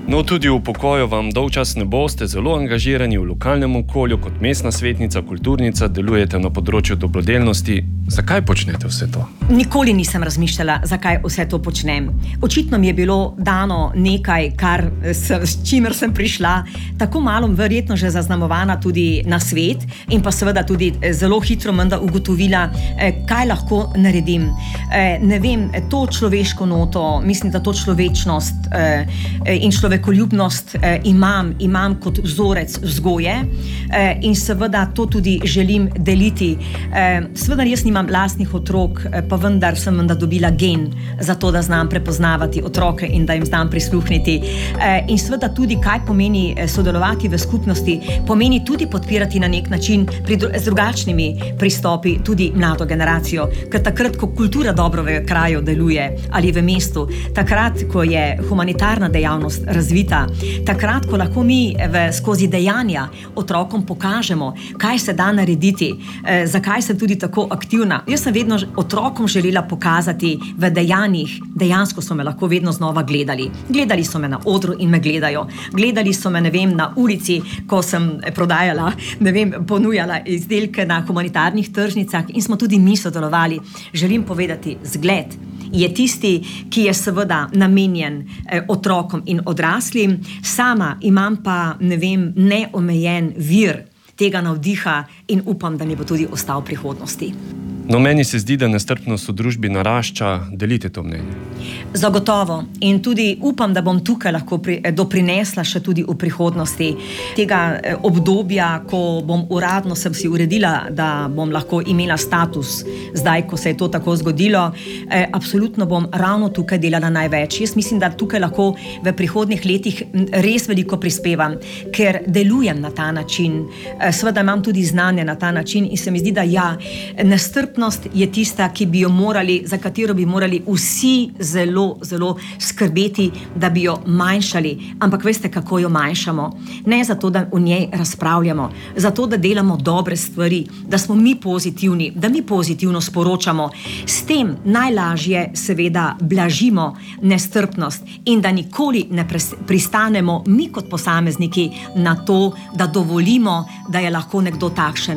No, tudi v pokoju vam dolgčas ne boste, zelo angažirani v lokalnem okolju, kot mestna svetnica, kulturnica, delujete na področju dobrodelnosti. Zakaj počnete vse to? Nikoli nisem razmišljala, zakaj vse to počnem. Očitno mi je bilo dano nekaj, s čimer sem prišla, tako malo verjetno že zaznamovana tudi na svet in pa seveda tudi zelo hitro menda ugotovila, kaj lahko naredim. Ne vem, to človeško noto, mislim, da to človečnost in človekoljubnost imam kot vzorec vzgoje in seveda to tudi želim deliti. Seveda jaz nimam lastnih otrok, pa vendar sem dobila gen za to, da znam prepoznavati otroke in da jim znam prisluhniti. In seveda tudi, kaj pomeni sodelovati v skupnosti, pomeni tudi podpirati na nek način z drugačnimi pristopi tudi mlado generacijo. Ker takrat, ko kultura dobro v kraju deluje ali v mestu, takrat, ko je humanitarna dejavnost razvita, takrat, ko lahko mi skozi dejanja otrokom pokažemo, kaj se da narediti, zakaj sem tudi tako aktivna. Jaz sem vedno otrokom želela pokazati v dejanjih, dejansko so me lahko vedno znova gledali. Gledali so me na odru in me gledajo. Gledali so me, ne vem, na ulici, ko sem prodajala, ne vem, ponujala izdelke na humanitarnih tržnicah in smo tudi mi sodelovali. Želim povedati, zgled je tisti, ki je seveda namenjen otrokom in odraslim. Sama imam pa, ne vem, neomejen vir tega navdiha in upam, da mi bo tudi ostal v prihodnosti. No, meni se zdi, da nestrpnost v družbi narašča. Delite to mnenje? Zagotovo. In tudi upam, da bom tukaj lahko doprinesla še tudi v prihodnosti tega obdobja, ko bom uradno sem si uredila, da bom lahko imela status. Zdaj, ko se je to tako zgodilo, absolutno bom ravno tukaj delala največ. Jaz mislim, da tukaj lahko v prihodnjih letih res veliko prispevam, ker delujem na ta način. Seveda imam tudi znanje na ta način in se mi zdi, da nestrpnost je tista, za katero bi morali vsi zelo, zelo skrbeti, da bi jo manjšali. Ampak veste, kako jo manjšamo? Ne zato, da o njej razpravljamo, zato, da delamo dobre stvari, da smo mi pozitivni, da mi pozitivno sporočamo. S tem najlažje seveda blažimo nestrpnost in da nikoli ne pristanemo mi kot posamezniki na to, da dovolimo, da je lahko nekdo takšen.